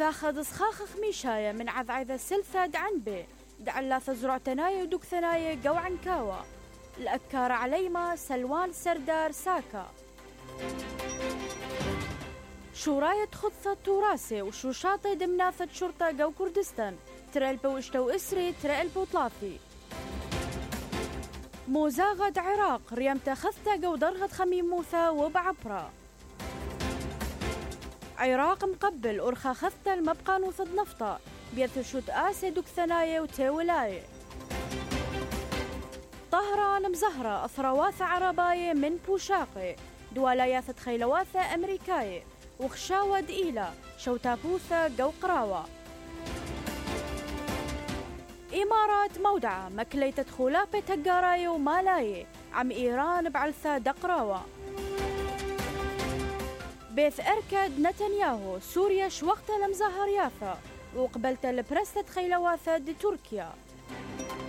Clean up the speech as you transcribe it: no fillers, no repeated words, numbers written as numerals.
ثاخذ صخاخ خميشاية من عذعذة سلثة عنبي دعلا ثزرع تنايا ودك ثنايا قو عنكاوة الأكار عليما سلوان سردار ساكا شوراية خطة توراسي وشوشاطي دمناثة شرطة قو كردستان ترالبو اشتو اسري ترالبو طلافي موزاغد عراق ريمتا خثة قو درغد خميم موثى وبعبرا عراق مقبل أرخى خثة المبقى نوثد نفطة بيثشوت آسي دك ثنايا وتاولاي طهران مزهرة أثرواثة عرباية من بوشاقي دوالاياثة خيلواثة أمريكاية وخشاوة دقيلة شوتابوثة قو قراوة إمارات مودعة مكليتة خلافة تقاراية ومالاية عم إيران بعلثة دقراوة بيث أركد نتنياهو سوريا شوقت المزهر ياثا وقبلت البرستة خيلواثة دي تركيا